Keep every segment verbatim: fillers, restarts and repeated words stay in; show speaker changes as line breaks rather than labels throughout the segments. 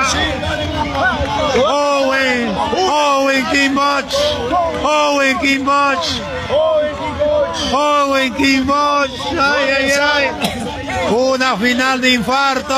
Owen, Owen Kimboch, Owen Kimboch, Owen Kimboch, ay, ay, ay, una final de infarto.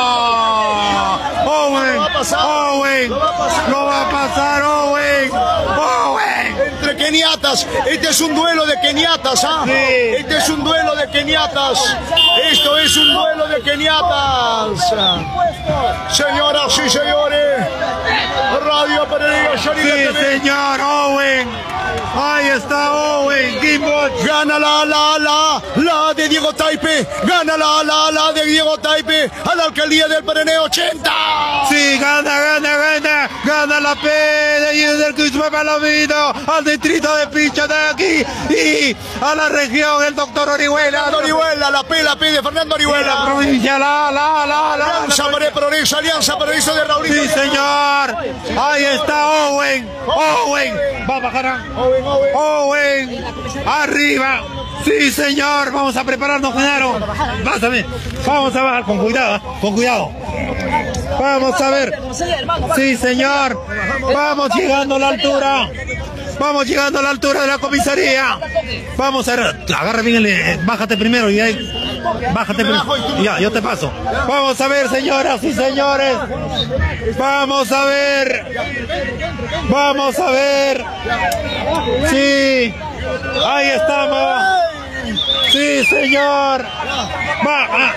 Owen, Owen, lo va a pasar Owen, Owen.
Entre keniatas, este es un duelo de keniatas, ¿ah?
Sí.
Este es un duelo de keniatas, esto es un duelo de keniatas. Señoras y señores, Radio Pereira,
Sí, señor Owen, ahí está Owen Kimboch.
Gana la la la la de Diego Taipe, gana la la la de Diego Taipe a la alcaldía del Pereneo ochenta.
Sí, gana, gana, gana, gana la P de del Cristóbal Palomino, al distrito de Picha de aquí y a la región el doctor Orihuela.
Orihuela, la P, la P de Fernando Orihuela.
La provincia, la, la, la, la.
Alianza para el Progreso, Alianza Progreso de Raúl.
Sí, señor, ahí está Owen, Owen, va a bajar a
Owen, Owen.
Owen, arriba. Sí, señor, vamos a prepararnos, Genaro. Pásame, vamos a bajar con cuidado, ¿eh? Con cuidado. Vamos a ver. Sí, señor, vamos llegando a la altura. Vamos llegando a la altura de la comisaría. Vamos a ver, agarra bien el, eh, bájate primero y ahí, bájate primero. Ya, yo te paso. Vamos a ver, señoras y señores. Vamos a ver. Vamos a ver. Sí, ahí estamos. Sí, señor. Va. Ah.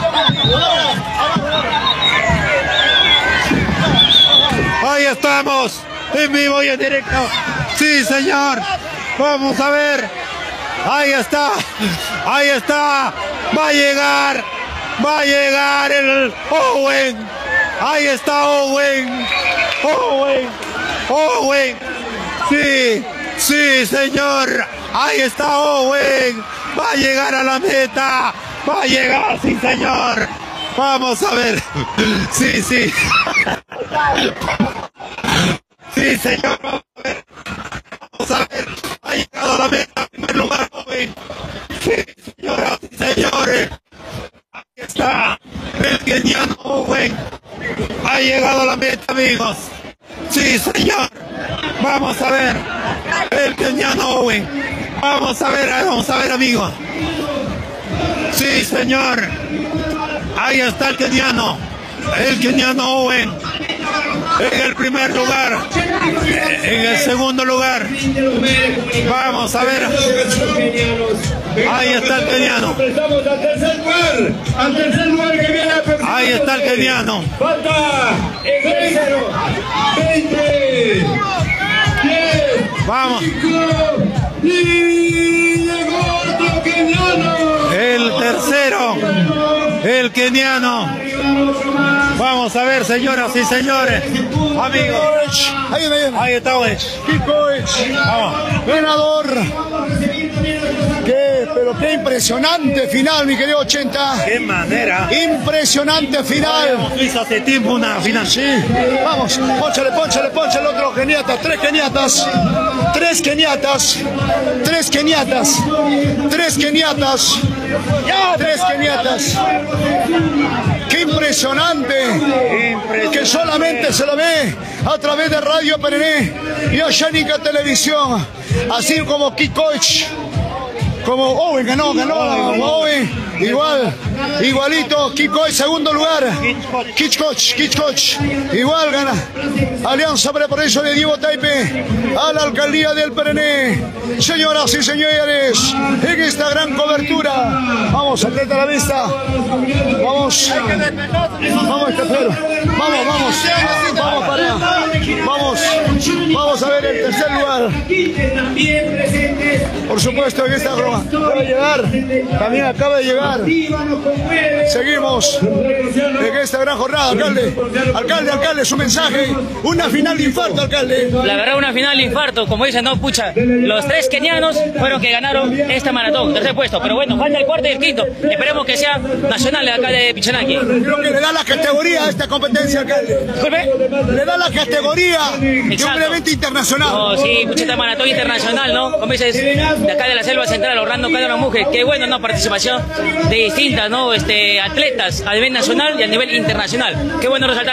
Ahí estamos. En vivo y en directo. Sí, señor. Vamos a ver. Ahí está. Ahí está. Va a llegar. Va a llegar el Owen. Ahí está Owen. Owen. Owen. Sí. Sí, señor. Ahí está Owen. Va a llegar a la meta. Va a llegar, sí, señor. Vamos a ver. Sí, sí. Sí, señor. Vamos a ver. Vamos a ver. Ha llegado a la meta en primer lugar, Owen. Sí, señoras y señores. Ahí está. El keniano Owen. Ha llegado a la meta, amigos. Sí, señor. Vamos a ver. El keniano Owen. Vamos a ver, vamos a ver, amigos. Sí, señor. Ahí está el keniano. El keniano Owen. En el primer lugar. En el segundo lugar. Vamos a ver. Ahí está el keniano.
Al tercer lugar. Al tercer lugar que viene a perder.
Ahí está el keniano.
Falta en el cero. veinte. diez.
Vamos.
Y llegó otro keniano.
El tercero. El keniano. Vamos a ver, señoras y señores. Amigos.
Ahí, ahí,
Ahí está Owen.
Kikoich,
Vamos.
ganador. Qué, pero qué impresionante final, mi querido ochenta.
Qué manera.
Impresionante final.
Hemos visto hace tiempo una final.
Sí, vamos, pónchale, pónchale, pónchale otro keniata, tres keniatas, tres keniatas, tres keniatas, tres keniatas, tres keniatas. Qué impresionante,
Impresionante.
que solamente se lo ve a través de Radio Perené y Oceánica Televisión, así como Kikoich. Como Owen ganó, ganó Owen, igual, igualito, Kikoich segundo lugar, Kikoich, Kikoich, igual gana, Alianza para el Progreso de Diego Taipe a la alcaldía del Perené. Señoras y señores, en esta gran cobertura, vamos, atleta a la vista, vamos, vamos, tercero, vamos, vamos, vamos para, vamos, vamos a ver el tercer lugar. Por supuesto, en esta broma acaba de llegar, también acaba de llegar. Seguimos en esta gran jornada, alcalde. Alcalde, alcalde, su mensaje. Una final de infarto, alcalde.
La verdad, una final de infarto, como dicen, no, pucha. Los tres kenianos fueron que ganaron esta maratón, tercer puesto. Pero bueno, falta el cuarto y el quinto. Esperemos que sea nacional de acá de Pichanaki.
Creo que le da la categoría a esta competencia, alcalde.
Disculpe.
Le da la categoría de un evento internacional.
Oh, sí, pucha, esta maratón internacional, ¿no? Como dices, de acá de la selva central, Orlando Cadena Mujer. Qué bueno, ¿no? Participación de distintas, ¿no? Este, atletas a nivel nacional y a nivel internacional. Qué bueno resaltar.